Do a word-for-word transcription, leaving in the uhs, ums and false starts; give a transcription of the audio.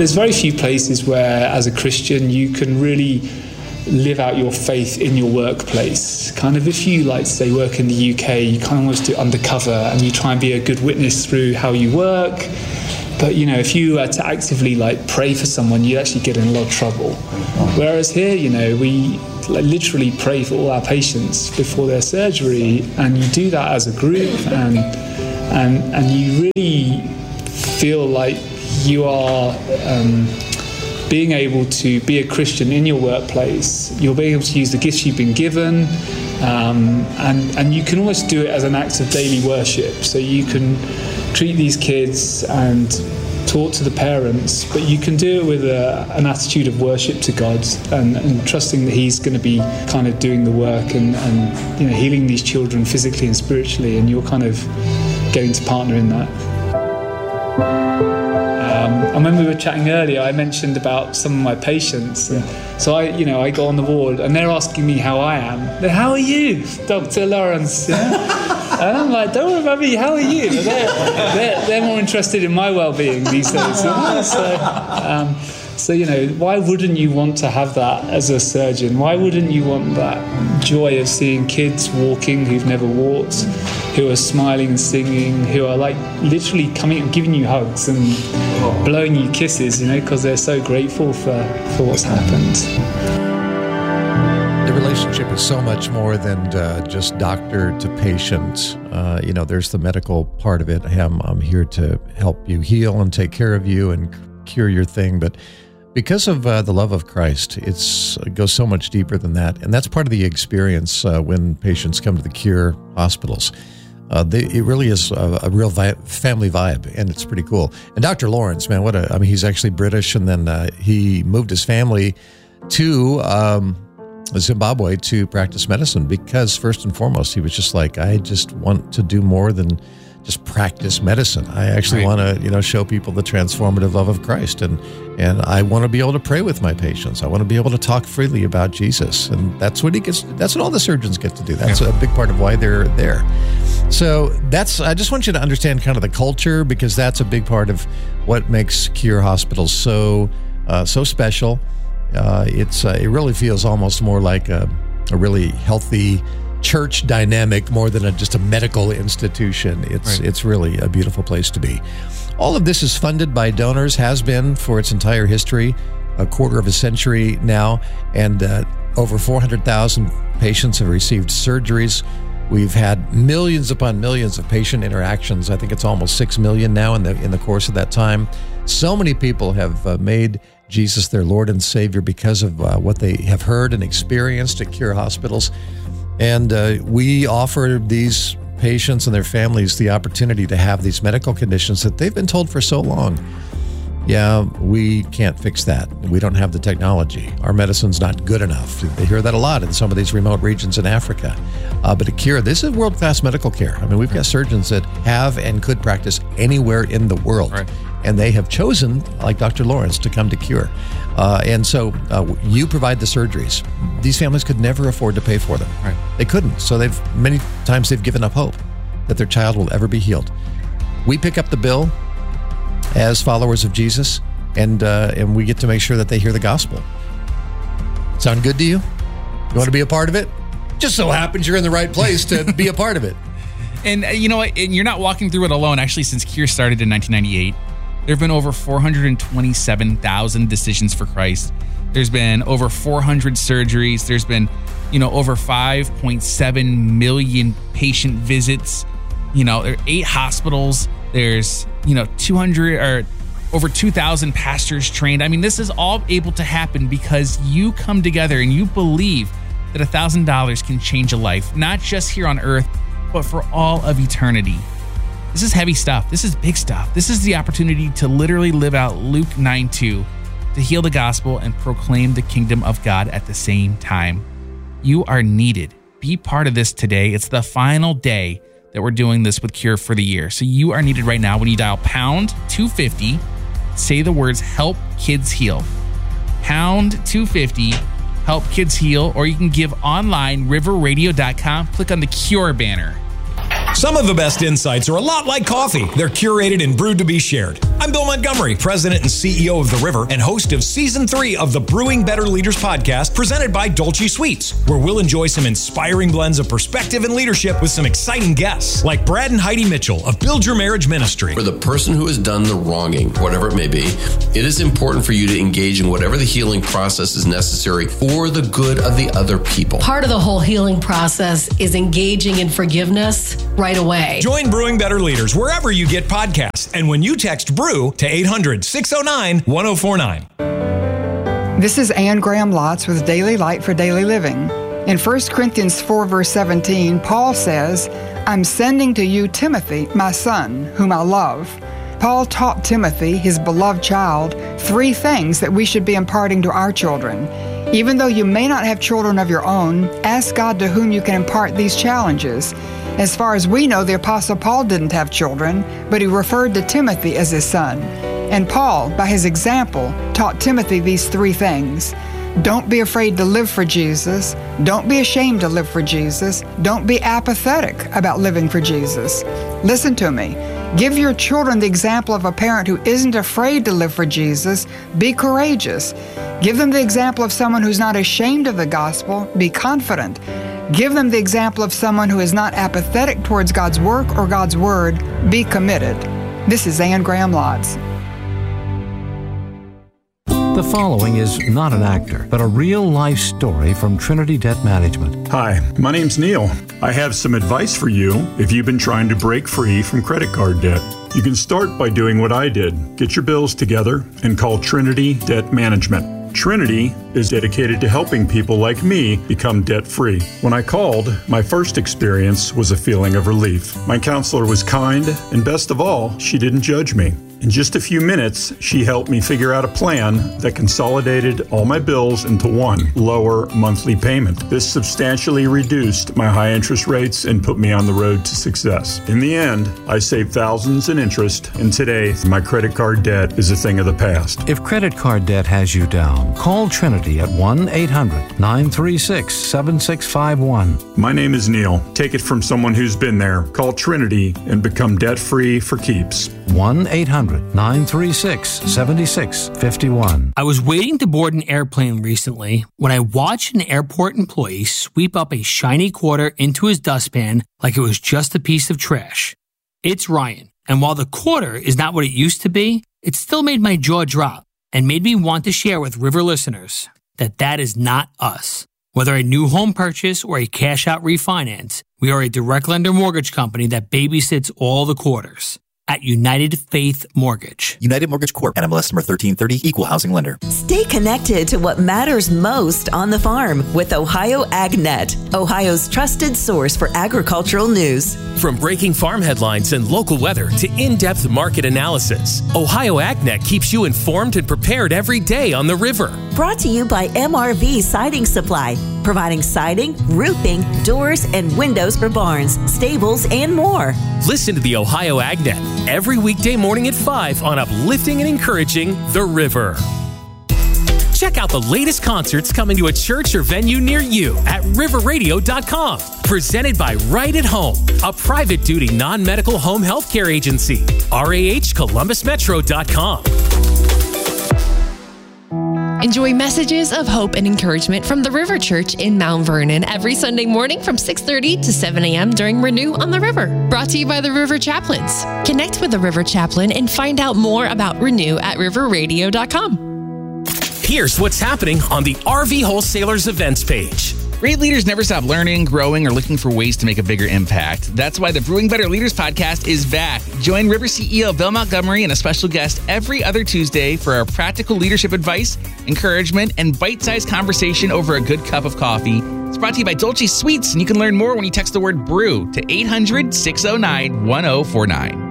there's very few places where, as a Christian, you can really live out your faith in your workplace. Kind of, if you, like, say, work in the U K, you kind of almost do undercover and you try and be a good witness through how you work. But, you know, if you were to actively, like, pray for someone, you'd actually get in a lot of trouble. Whereas here, you know, we like, literally pray for all our patients before their surgery, and you do that as a group, and and and you really feel like you are um, being able to be a Christian in your workplace. You're being able to use the gifts you've been given, um, and and you can almost do it as an act of daily worship. So you can treat these kids and talk to the parents, but you can do it with a, an attitude of worship to God, and, and trusting that He's going to be kind of doing the work and, and you know, healing these children physically and spiritually, and you're kind of getting to partner in that. Um, and when we were chatting earlier, I mentioned about some of my patients. And so I, you know, I go on the ward and they're asking me how I am. They're, how are you, Doctor Lawrence? And I'm like, don't worry about me, how are you? They're, they're, they're more interested in my well-being these days. So, um, so, you know, why wouldn't you want to have that as a surgeon? Why wouldn't you want that joy of seeing kids walking who've never walked, who are smiling and singing, who are like literally coming and giving you hugs and blowing you kisses, you know, because they're so grateful for, for what's happened. The relationship is so much more than uh, just doctor to patient. Uh, you know, there's the medical part of it. I'm, I'm here to help you heal and take care of you and cure your thing. But because of uh, the love of Christ, it's, it goes so much deeper than that. And that's part of the experience uh, when patients come to the Cure hospitals. Uh, they, it really is a, a real vi- family vibe, and it's pretty cool. And Doctor Lawrence, man, what a, I mean, he's actually British, and then uh, he moved his family to um, Zimbabwe to practice medicine because, first and foremost, he was just like, I just want to do more than just practice medicine. I actually right. want to, you know, show people the transformative love of Christ, and and I want to be able to pray with my patients. I want to be able to talk freely about Jesus, and that's what he gets. That's what all the surgeons get to do. That's yeah. a big part of why they're there. So that's. I just want you to understand kind of the culture, because that's a big part of what makes Cure hospitals so uh, so special. Uh, it's uh, it really feels almost more like a, a really healthy church dynamic more than a, just a medical institution. It's right. it's really a beautiful place to be. All of this is funded by donors, has been for its entire history, a quarter of a century now, and uh, over four hundred thousand patients have received surgeries. We've had millions upon millions of patient interactions. I think it's almost six million now in the in the course of that time. So many people have uh, made Jesus their Lord and Savior because of uh, what they have heard and experienced at Cure hospitals. And uh, we offer these patients and their families the opportunity to have these medical conditions that they've been told for so long. Yeah, we can't fix that. We don't have the technology. Our medicine's not good enough. They hear that a lot in some of these remote regions in Africa. Uh, but at Cure, this is world-class medical care. I mean, we've got surgeons that have and could practice anywhere in the world. Right. And they have chosen, like Doctor Lawrence, to come to Cure. Uh, and so uh, you provide the surgeries. These families could never afford to pay for them. Right. They couldn't. So they've many times they've given up hope that their child will ever be healed. We pick up the bill as followers of Jesus, and uh, and we get to make sure that they hear the gospel. Sound good to you? You want to be a part of it? Just so happens you're in the right place to be a part of it. And uh, you know what? And you're not walking through it alone. Actually, since Cure started in nineteen ninety-eight, there have been over four hundred twenty-seven thousand decisions for Christ. There's been over four hundred surgeries. There's been, you know, over five point seven million patient visits. You know, there are eight hospitals. There's, you know, two hundred or over two thousand pastors trained. I mean, this is all able to happen because you come together and you believe that one thousand dollars can change a life, not just here on earth, but for all of eternity. This is heavy stuff. This is big stuff. This is the opportunity to literally live out Luke nine two, to heal the gospel and proclaim the kingdom of God at the same time. You are needed. Be part of this today. It's the final day that we're doing this with Cure for the year. So you are needed right now when you dial pound two fifty, say the words help kids heal. Pound two fifty, help kids heal, or you can give online, river radio dot com, click on the Cure banner. Some of the best insights are a lot like coffee. They're curated and brewed to be shared. I'm Bill Montgomery, President and C E O of The River and host of Season three of the Brewing Better Leaders podcast presented by Dolce Sweets, where we'll enjoy some inspiring blends of perspective and leadership with some exciting guests like Brad and Heidi Mitchell of Build Your Marriage Ministry. For the person who has done the wronging, whatever it may be, it is important for you to engage in whatever the healing process is necessary for the good of the other people. Part of the whole healing process is engaging in forgiveness right away. Join Brewing Better Leaders wherever you get podcasts. And when you text BREW to eight hundred, six oh nine, one oh four nine. This is Anne Graham Lotz with Daily Light for Daily Living. In First Corinthians four, verse seventeen, Paul says, I'm sending to you Timothy, my son, whom I love. Paul taught Timothy, his beloved child, three things that we should be imparting to our children. Even though you may not have children of your own, ask God to whom you can impart these challenges. As far as we know, the Apostle Paul didn't have children, but he referred to Timothy as his son. And Paul, by his example, taught Timothy these three things. Don't be afraid to live for Jesus. Don't be ashamed to live for Jesus. Don't be apathetic about living for Jesus. Listen to me. Give your children the example of a parent who isn't afraid to live for Jesus. Be courageous. Give them the example of someone who's not ashamed of the gospel. Be confident. Give them the example of someone who is not apathetic towards God's work or God's word. Be committed. This is Anne Graham Lotz. The following is not an actor, but a real-life story from Trinity Debt Management. Hi, my name's Neil. I have some advice for you if you've been trying to break free from credit card debt. You can start by doing what I did. Get your bills together and call Trinity Debt Management. Trinity is dedicated to helping people like me become debt-free. When I called, my first experience was a feeling of relief. My counselor was kind, and best of all, she didn't judge me. In just a few minutes, she helped me figure out a plan that consolidated all my bills into one lower monthly payment. This substantially reduced my high interest rates and put me on the road to success. In the end, I saved thousands in interest, and today, my credit card debt is a thing of the past. If credit card debt has you down, call Trinity at one eight hundred, nine three six, seven six five one. My name is Neil. Take it from someone who's been there. Call Trinity and become debt-free for keeps. one eight hundred, nine three six, seven six five one. I was waiting to board an airplane recently when I watched an airport employee sweep up a shiny quarter into his dustpan like it was just a piece of trash. It's Ryan, and while the quarter is not what it used to be, it still made my jaw drop and made me want to share with River listeners that that is not us. Whether a new home purchase or a cash-out refinance, we are a direct lender mortgage company that babysits all the quarters. At United Faith Mortgage. United Mortgage Corp. N M L S number thirteen thirty, Equal Housing Lender. Stay connected to what matters most on the farm with Ohio AgNet, Ohio's trusted source for agricultural news. From breaking farm headlines and local weather to in-depth market analysis, Ohio AgNet keeps you informed and prepared every day on the river. Brought to you by M R V Siding Supply, providing siding, roofing, doors, and windows for barns, stables, and more. Listen to the Ohio AgNet every weekday morning at five on uplifting and encouraging The River. Check out the latest concerts coming to a church or venue near you at river radio dot com. Presented by Right at Home, a private duty non-medical home healthcare agency. R A H Columbus Metro dot com. Enjoy messages of hope and encouragement from the River Church in Mount Vernon every Sunday morning from six thirty to seven a.m. during Renew on the River. Brought to you by the River Chaplains. Connect with the River Chaplain and find out more about Renew at river radio dot com. Here's what's happening on the R V Wholesalers events page. Great leaders never stop learning, growing, or looking for ways to make a bigger impact. That's why the Brewing Better Leaders podcast is back. Join River C E O Bill Montgomery and a special guest every other Tuesday for our practical leadership advice, encouragement, and bite-sized conversation over a good cup of coffee. It's brought to you by Dolce Sweets, and you can learn more when you text the word BREW to eight hundred, six oh nine, one oh four nine.